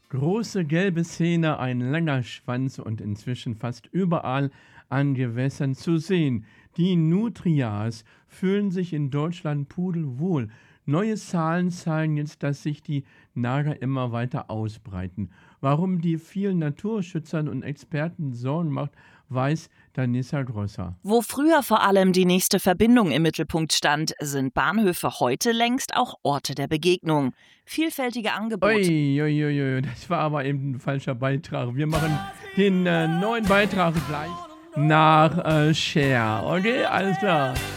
Große gelbe Zähne, ein langer Schwanz und inzwischen fast überall an Gewässern zu sehen. Die Nutrias fühlen sich in Deutschland pudelwohl. Neue Zahlen zeigen jetzt, dass sich die Nager immer weiter ausbreiten. Warum die vielen Naturschützern und Experten Sorgen macht, weiß Danissa Grosser. Wo früher vor allem die nächste Verbindung im Mittelpunkt stand, sind Bahnhöfe heute längst auch Orte der Begegnung. Vielfältige Angebote. Ui, ui, ui, ui, das war aber eben ein falscher Beitrag. Wir machen den neuen Beitrag gleich nach Cher. Okay, alles klar.